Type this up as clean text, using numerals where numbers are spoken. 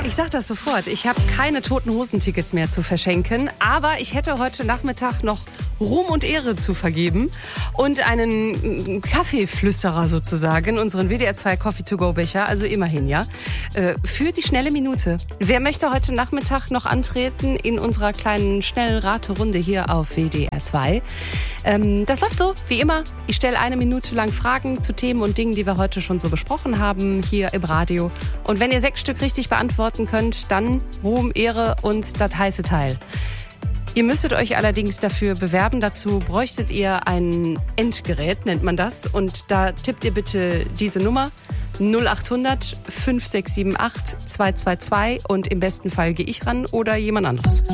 Ich sag das sofort. Ich habe keine Toten Hosen-Tickets mehr zu verschenken, aber ich hätte heute Nachmittag noch Ruhm und Ehre zu vergeben und einen Kaffeeflüsterer sozusagen, unseren WDR 2 Coffee-to-go-Becher, also immerhin, ja, für die schnelle Minute. Wer möchte heute Nachmittag noch antreten in unserer kleinen schnellen Raterunde hier auf WDR 2? Das läuft so, wie immer. Ich stelle 1 Minute lang Fragen zu Themen und Dingen, die wir heute schon so besprochen haben, hier im Radio. Und wenn ihr 6 Stück richtig beantworten könnt, dann Ruhm, Ehre und das heiße Teil. Ihr müsstet euch allerdings dafür bewerben. Dazu bräuchtet ihr ein Endgerät, nennt man das. Und da tippt ihr bitte diese Nummer 0800 5678 222 und im besten Fall gehe ich ran oder jemand anderes.